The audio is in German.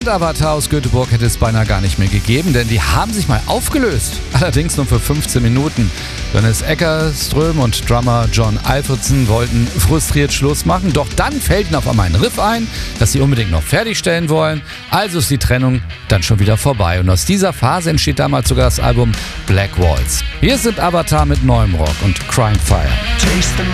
Avatar aus Göteborg hätte es beinahe gar nicht mehr gegeben, denn die haben sich mal aufgelöst. Allerdings nur für 15 Minuten. Dennis Eckerström und Drummer John Alfredson wollten frustriert Schluss machen, doch dann fällt ihnen auf einmal ein Riff ein, das sie unbedingt noch fertigstellen wollen. Also ist die Trennung dann schon wieder vorbei. Und aus dieser Phase entsteht damals sogar das Album Black Waltz. Hier sind Avatar mit neuem Rock und Crying Fire.